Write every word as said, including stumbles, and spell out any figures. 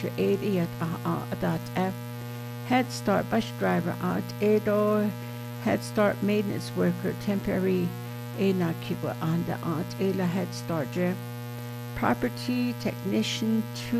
eighty at F. Head Start bus driver at Edo. Head Start maintenance worker temporary Ena Kibwa and at Ela Head Start. Property technician two